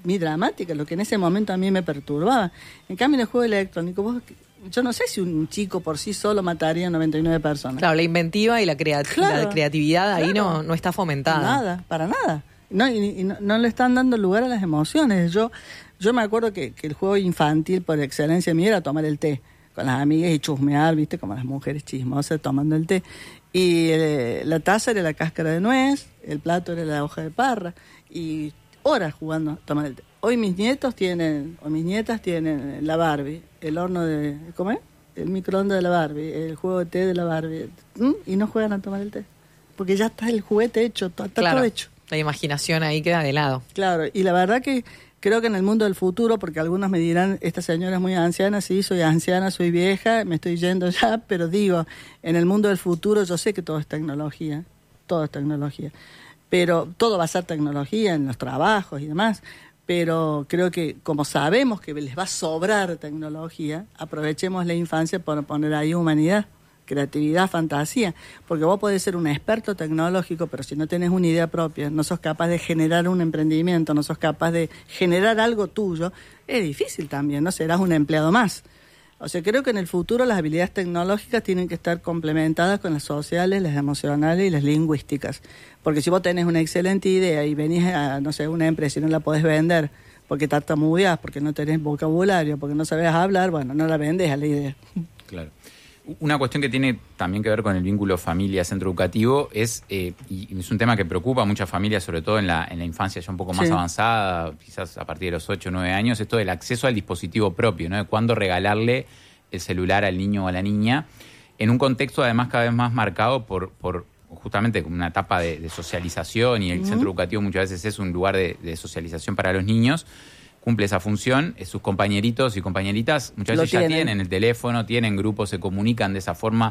muy dramáticas, lo que en ese momento a mí me perturbaba. En cambio, en el juego electrónico, yo no sé si un chico por sí solo mataría a 99 personas. Claro, la inventiva y la creatividad ahí no está fomentada. Nada, para nada. No, no le están dando lugar a las emociones. Yo me acuerdo que el juego infantil por excelencia mío era tomar el té con las amigas y chusmear, ¿viste? Como las mujeres chismosas tomando el té. Y la taza era la cáscara de nuez, el plato era la hoja de parra, y horas jugando a tomar el té. Hoy mis nietas tienen la Barbie, el horno de... ¿Cómo es? El microondas de la Barbie, el juego de té de la Barbie, y no juegan a tomar el té. Porque ya está el juguete hecho, está todo hecho. La imaginación ahí queda de lado. Claro, y la verdad que creo que en el mundo del futuro, porque algunos me dirán, esta señora es muy anciana, sí, soy anciana, soy vieja, me estoy yendo ya, pero digo, en el mundo del futuro yo sé que todo es tecnología, pero todo va a ser tecnología en los trabajos y demás, pero creo que como sabemos que les va a sobrar tecnología, aprovechemos la infancia para poner ahí humanidad, creatividad, fantasía, porque vos podés ser un experto tecnológico, pero si no tenés una idea propia, no sos capaz de generar un emprendimiento, no sos capaz de generar algo tuyo, es difícil también, ¿no? Serás un empleado más. O sea, creo que en el futuro las habilidades tecnológicas tienen que estar complementadas con las sociales, las emocionales y las lingüísticas. Porque si vos tenés una excelente idea y venís a, no sé, una empresa y no la podés vender porque tartamudeás, porque no tenés vocabulario, porque no sabés hablar, bueno, no la vendés a la idea. Claro. Una cuestión que tiene también que ver con el vínculo familia-centro educativo es, y es un tema que preocupa a muchas familias, sobre todo en la infancia ya un poco más avanzada, quizás a partir de los 8 o 9 años, esto del acceso al dispositivo propio, ¿no? De cuándo regalarle el celular al niño o a la niña, en un contexto además cada vez más marcado por justamente una etapa de socialización, y el centro educativo muchas veces es un lugar de socialización para los niños. Cumple esa función, sus compañeritos y compañeritas muchas veces ya tienen el teléfono, tienen grupos, se comunican de esa forma.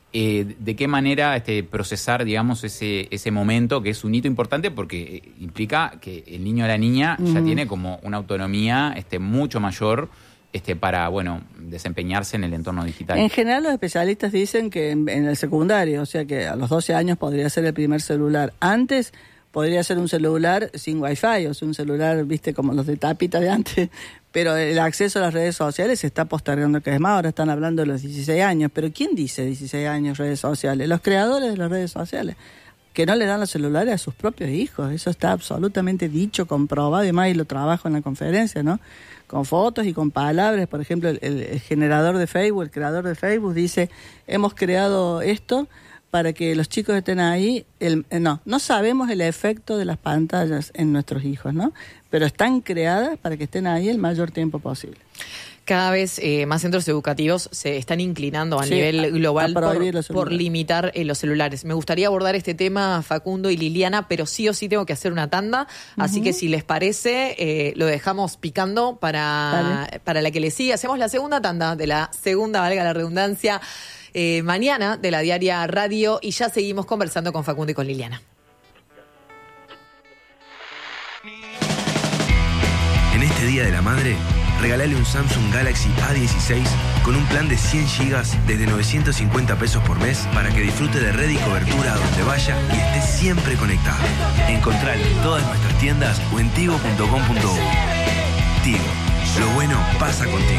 ¿De qué manera procesar, digamos, ese momento que es un hito importante porque implica que el niño o la niña ya tiene como una autonomía mucho mayor para, bueno, desempeñarse en el entorno digital? En general los especialistas dicen que en el secundario, o sea que a los 12 años podría ser el primer celular. Antes podría ser un celular sin wifi, o sea, un celular, viste, como los de tapita de antes, pero el acceso a las redes sociales se está postergando cada vez más. Ahora están hablando de los 16 años, pero ¿quién dice 16 años redes sociales? Los creadores de las redes sociales, que no le dan los celulares a sus propios hijos. Eso está absolutamente dicho, comprobado, además, y lo trabajo en la conferencia, ¿no? Con fotos y con palabras. Por ejemplo, el generador de Facebook, el creador de Facebook dice, hemos creado esto para que los chicos estén ahí. No sabemos el efecto de las pantallas en nuestros hijos, ¿no? Pero están creadas para que estén ahí el mayor tiempo posible. Cada vez más centros educativos se están inclinando a nivel global por limitar los celulares. Me gustaría abordar este tema, Facundo y Liliana, pero sí o sí tengo que hacer una tanda. Así que si les parece, lo dejamos picando para la que le sigue. Hacemos la segunda tanda de la segunda, valga la redundancia, mañana de la Diaria Radio, y ya seguimos conversando con Facundo y con Liliana. En este Día de la Madre, regalale un Samsung Galaxy A16 con un plan de 100 GB desde 950 pesos por mes para que disfrute de red y cobertura a donde vaya y esté siempre conectado. Encontralo en todas nuestras tiendas o en tigo.com.uy. Tigo, lo bueno pasa contigo.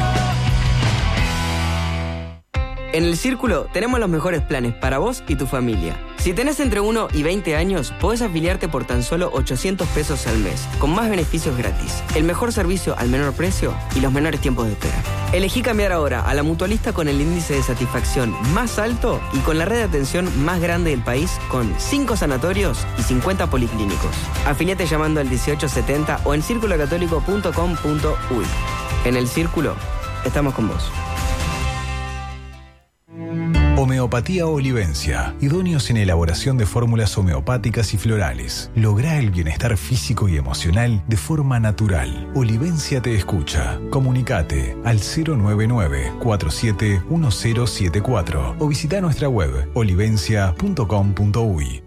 En El Círculo tenemos los mejores planes para vos y tu familia. Si tenés entre 1 y 20 años, podés afiliarte por tan solo 800 pesos al mes, con más beneficios gratis, el mejor servicio al menor precio y los menores tiempos de espera. Elegí cambiar ahora a la mutualista con el índice de satisfacción más alto y con la red de atención más grande del país, con 5 sanatorios y 50 policlínicos. Afiliate llamando al 1870 o en circulocatólico.com.uy. En El Círculo, estamos con vos. Homeopatía Olivencia, idóneos en elaboración de fórmulas homeopáticas y florales. Lográ el bienestar físico y emocional de forma natural. Olivencia te escucha. Comunicate al 099-471074 o visita nuestra web olivencia.com.uy.